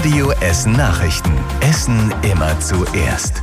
Radio Essen Nachrichten. Essen immer zuerst.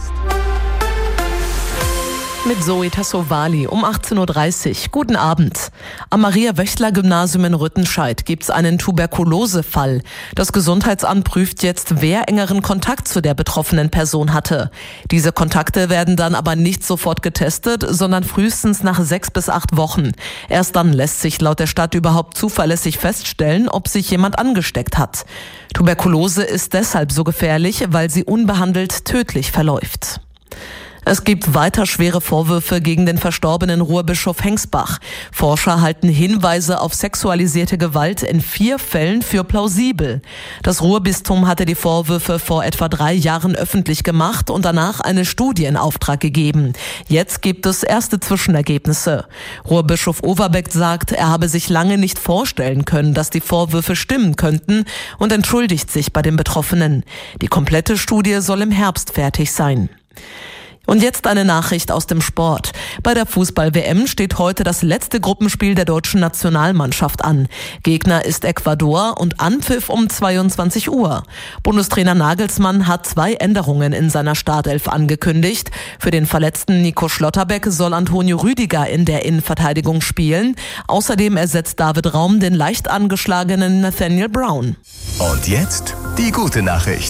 Mit Zoe Tassovali um 18.30 Uhr. Guten Abend. Am Maria-Wöchler-Gymnasium in Rüttenscheid gibt es einen Tuberkulosefall. Das Gesundheitsamt prüft jetzt, wer engeren Kontakt zu der betroffenen Person hatte. Diese Kontakte werden dann aber nicht sofort getestet, sondern frühestens nach 6 bis 8 Wochen. Erst dann lässt sich laut der Stadt überhaupt zuverlässig feststellen, ob sich jemand angesteckt hat. Tuberkulose ist deshalb so gefährlich, weil sie unbehandelt tödlich verläuft. Es gibt weiter schwere Vorwürfe gegen den verstorbenen Ruhrbischof Hengsbach. Forscher halten Hinweise auf sexualisierte Gewalt in 4 Fällen für plausibel. Das Ruhrbistum hatte die Vorwürfe vor etwa 3 Jahren öffentlich gemacht und danach eine Studie in Auftrag gegeben. Jetzt gibt es erste Zwischenergebnisse. Ruhrbischof Overbeck sagt, er habe sich lange nicht vorstellen können, dass die Vorwürfe stimmen könnten und entschuldigt sich bei den Betroffenen. Die komplette Studie soll im Herbst fertig sein. Und jetzt eine Nachricht aus dem Sport. Bei der Fußball-WM steht heute das letzte Gruppenspiel der deutschen Nationalmannschaft an. Gegner ist Ecuador und Anpfiff um 22 Uhr. Bundestrainer Nagelsmann hat 2 Änderungen in seiner Startelf angekündigt. Für den verletzten Nico Schlotterbeck soll Antonio Rüdiger in der Innenverteidigung spielen. Außerdem ersetzt David Raum den leicht angeschlagenen Nathaniel Brown. Und jetzt die gute Nachricht.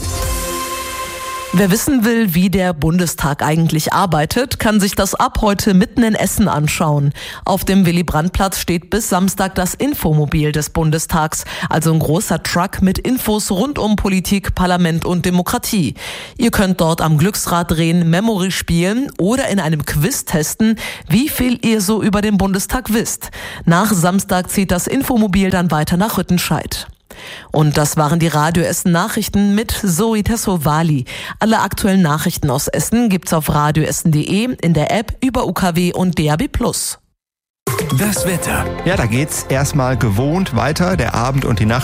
Wer wissen will, wie der Bundestag eigentlich arbeitet, kann sich das ab heute mitten in Essen anschauen. Auf dem Willy-Brandt-Platz steht bis Samstag das Infomobil des Bundestags, also ein großer Truck mit Infos rund um Politik, Parlament und Demokratie. Ihr könnt dort am Glücksrad drehen, Memory spielen oder in einem Quiz testen, wie viel ihr so über den Bundestag wisst. Nach Samstag zieht das Infomobil dann weiter nach Rüttenscheid. Und das waren die Radio Essen Nachrichten mit Zoe Tassovali. Alle aktuellen Nachrichten aus Essen gibt's auf radioessen.de, in der App, über UKW und DAB+. Das Wetter. Ja, da geht's erstmal gewohnt weiter. Der Abend und die Nacht